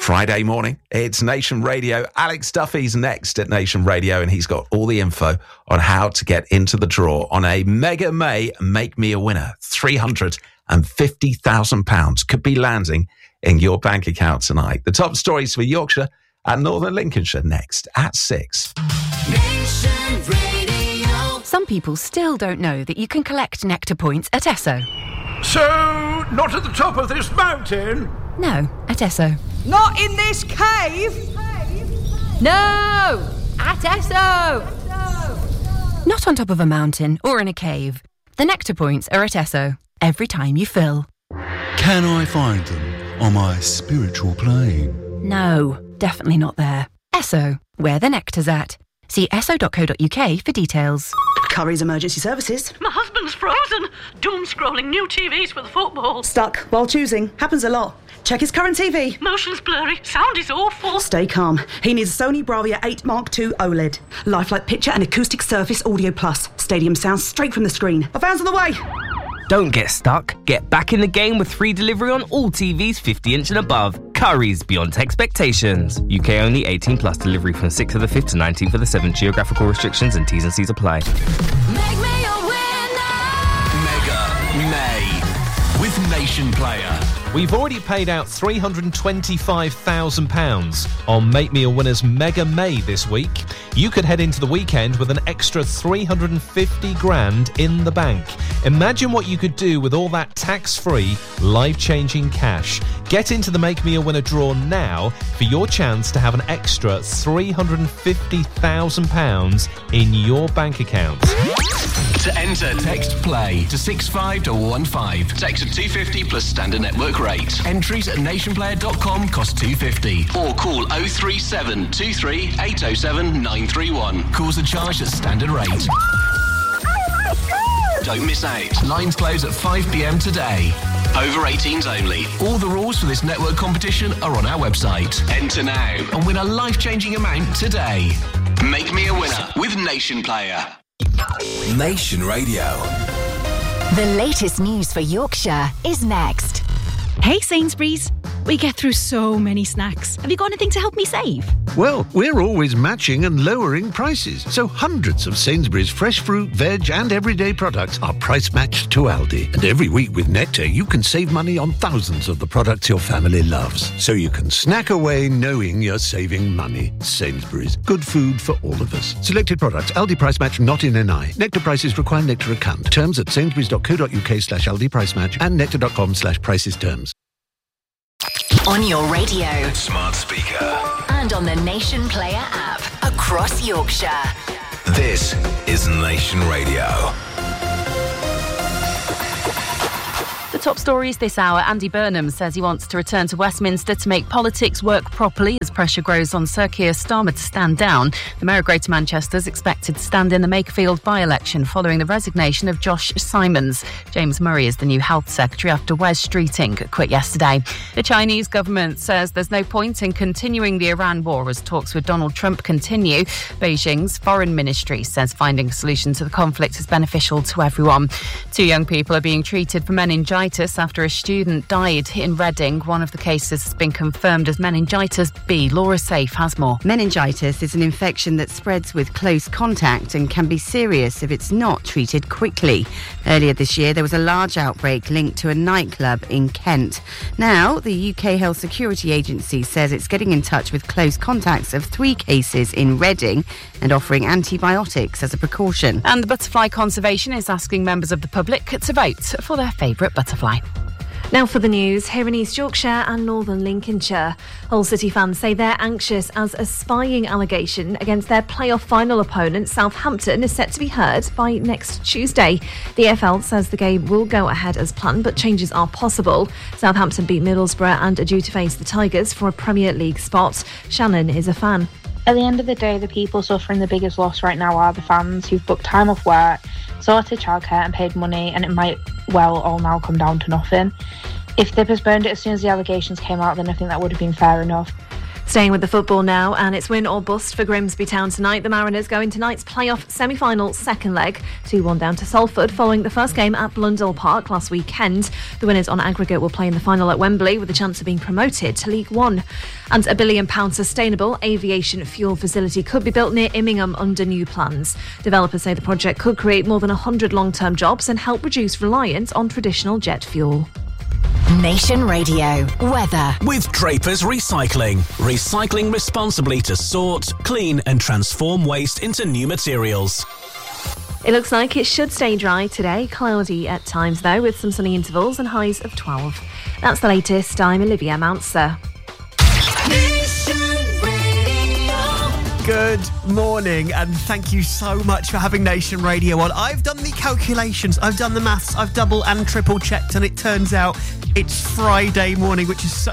Friday morning, it's Nation Radio. Alex Duffy's next at Nation Radio, and he's got all the info on how to get into the draw on a Mega May Make Me a Winner. £350,000 could be landing in your bank account tonight. The top stories for Yorkshire and Northern Lincolnshire next at 6. Nation Radio. Some people still don't know that you can collect Nectar points at Esso. So, not at the top of this mountain? No, at Esso. Not in this cave? No! At Esso! Not on top of a mountain or in a cave. The Nectar points are at Esso. Every time you fill. Can I find them on my spiritual plane? No, definitely not there. Esso, where the nectar's at. See esso.co.uk for details. Curry's Emergency Services. My husband's frozen. Doom scrolling new TVs for the football. Stuck while choosing. Happens a lot. Check his current TV. Motion's blurry. Sound is awful. Stay calm. He needs a Sony Bravia 8 Mark II OLED. Lifelike picture and acoustic surface audio plus. Stadium sound straight from the screen. A van's on the way. Don't get stuck. Get back in the game with free delivery on all TVs 50-inch and above. Curry's Beyond Expectations. UK only, 18 plus. Delivery from 6th of the 5th to 19th of the 7th. Geographical restrictions and T's and C's apply. Make me a winner. Mega May with Nation Player. We've already paid out £325,000 on Make Me a Winner's Mega May this week. You could head into the weekend with an extra 350 grand in the bank. Imagine what you could do with all that tax-free, life-changing cash. Get into the Make Me a Winner draw now for your chance to have an extra £350,000 in your bank account. To enter, text PLAY to 65215. Text at 250 plus standard network rate. Entries at nationplayer.com cost £250. Or call 037 23 807 931. Calls are charged at standard rate. Don't miss out. Lines close at 5 p.m. today. Over 18s only. All the rules for this network competition are on our website. Enter now and win a life-changing amount today. Make me a winner with Nation Player. Nation Radio. The latest news for Yorkshire is next. Hey Sainsbury's, we get through so many snacks. Have you got anything to help me save? Well, we're always matching and lowering prices, so hundreds of Sainsbury's fresh fruit, veg and everyday products are price matched to Aldi. And every week with Nectar, you can save money on thousands of the products your family loves. So you can snack away knowing you're saving money. Sainsbury's, good food for all of us. Selected products, Aldi price match not in NI. Nectar prices require Nectar account. Terms at sainsburys.co.uk/Aldi price match and nectar.com/prices terms. On your radio, Smart speaker. and on the Nation Player app across Yorkshire. This is Nation Radio. The top stories this hour. Andy Burnham says he wants to return to Westminster to make politics work properly as pressure grows on Sir Keir Starmer to stand down. The Mayor of Greater Manchester is expected to stand in the Makerfield by-election following the resignation of Josh Simons. James Murray is the new Health Secretary after Wes Streeting quit yesterday. The Chinese government says there's no point in continuing the Iran war as talks with Donald Trump continue. Beijing's foreign ministry says finding a solution to the conflict is beneficial to everyone. 2 young people are being treated for meningitis after a student died in Reading. One of the cases has been confirmed as meningitis B. Laura Safe has more. Meningitis is an infection that spreads with close contact and can be serious if it's not treated quickly. Earlier this year, there was a large outbreak linked to a nightclub in Kent. Now, the UK Health Security Agency says it's getting in touch with close contacts of 3 cases in Reading and offering antibiotics as a precaution. And the Butterfly Conservation is asking members of the public to vote for their favourite butterfly. Now for the news, here in East Yorkshire and Northern Lincolnshire. Hull City fans say they're anxious as a spying allegation against their playoff final opponent, Southampton, is set to be heard by next Tuesday. The EFL says the game will go ahead as planned, but changes are possible. Southampton beat Middlesbrough and are due to face the Tigers for a Premier League spot. Shannon is a fan. At the end of the day, the people suffering the biggest loss right now are the fans who've booked time off work, sorted childcare and paid money, and it might well all now come down to nothing. If they postponed it as soon as the allegations came out, then I think that would have been fair enough. Staying with the football now, and it's win or bust for Grimsby Town tonight. The Mariners go into tonight's playoff semi-final second leg, 2-1 down to Salford following the first game at Blundell Park last weekend. The winners on aggregate will play in the final at Wembley with a chance of being promoted to League One. And £1 billion sustainable aviation fuel facility could be built near Immingham under new plans. Developers say the project could create more than 100 long-term jobs and help reduce reliance on traditional jet fuel. Nation Radio weather. With Draper's Recycling. Recycling responsibly to sort, clean and transform waste into new materials. It looks like it should stay dry today. Cloudy at times though, with some sunny intervals and highs of 12. That's the latest. I'm Olivia Mounser. Good morning, and thank you so much for having Nation Radio on. I've done the calculations, I've done the maths, I've double and triple checked, and it turns out it's Friday morning, which is